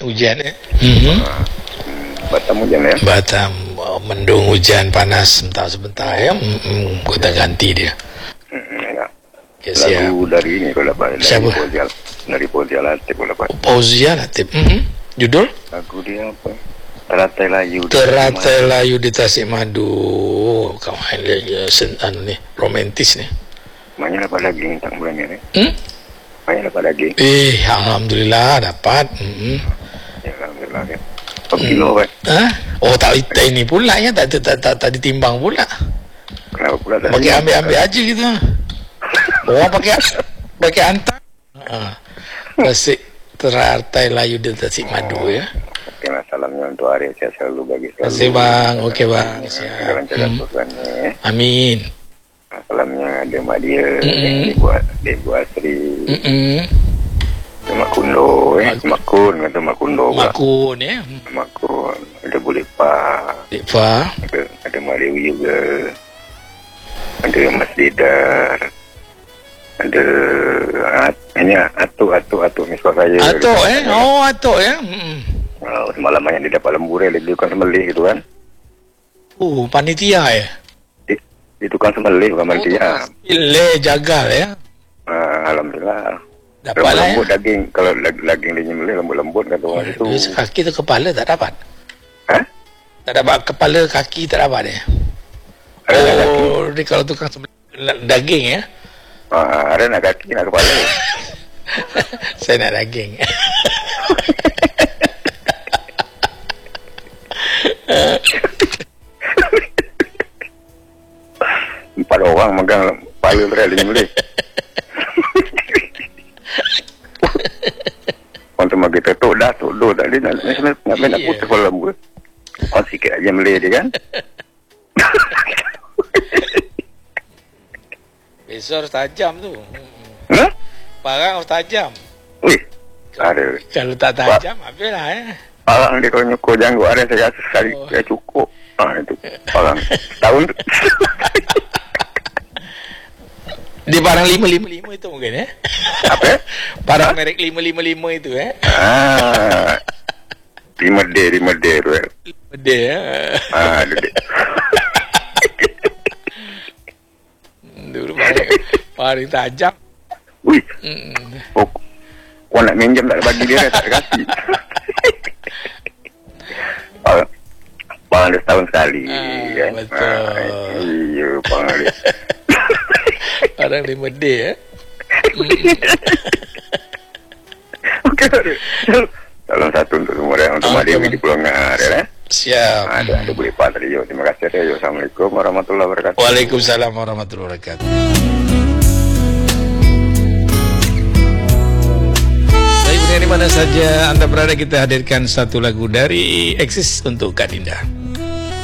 Hujan ya. Batam hujan ya. Batam mendung, hujan, panas sebentar ya. Kita ganti dia. Ya, lagu dari ini kalau dapat. Siapa? Dari Fauzia Latif kalau dapat. Fauzia Latif. Judul? Lagu dia apa? Teratai Layu. Teratai Layu di Tasikmadu. Kawan nih, romantis nih. Banyak dapat daging tentang bulan ini. Banyak dapat daging. Alhamdulillah dapat. Ya, alhamdulillah kan. Kilo kan? Oh, tak ini pula ya, tak ditimbang pula. Kenapa pula tak? Pakai ambil aja gitu. Orang pakai antar. Tasik Teratai Layu di Tasikmadu ya. Oke, salamnya untuk Arya, saya selalu bagi selalu. Terima kasih bang. Oke bang. Siap. Amin. Salamnya ada mak dia, Ibu Asri, Mak Kundo, Mak Kun, kata Mak Kundo. Mak Kun ya. Mak Kun, ada Boleh Pak, ada Mak Dewi juga, ada Mas Didar, ada Atuk misal saya. Atuk Atuk ya. Semalam yang dia dapat lembur dia tukang sembelih gitu kan. Panitia ya. Di tukang sembelih bukan panitia. Jagal ya. Alhamdulillah. Dapat lah lembut daging. Kalau daging dia nyembelih lembut kata orang itu. Kaki tu kepala tak dapat. Tak dapat kepala, kaki tak dapat ya. Dia kalau tukang sembelih daging ya. Ada nak kaki nak kepala. Saya nak daging. Empat orang megang kepala berat dia nyembelih. Untuk bagi tetuk dah tak dia nak putus kepala lembu. Sikit aja nyembelih dia kan. Besar tajam tu. Parang harus tajam. Ada. Kalau tak tajam, habislah ya. Parang dia kalau nyukur janggut ada saya rasa sekali saya cukup. Itu parang tahun. Di barang 555 itu mungkin ya. Apa? Barang merek 555 itu ya. 5D tu ya. 5D ya. Dulu paling tajam. Wih. Kau nak minjam tak bagi dia tak kasih. Bang ada setahun sekali kan. Betul. Iya bang ada. Barang 5D ya. Okey. Salam satu untuk semua dan untuk Mak Dewi di Pulau Ngar ya. Siap. Ada boleh Pak Rio. Terima kasih Rio. Assalamualaikum warahmatullahi wabarakatuh. Waalaikumsalam warahmatullahi wabarakatuh. Baik, di mana saja Anda berada, kita hadirkan satu lagu dari Eksis untuk Kak Dinda.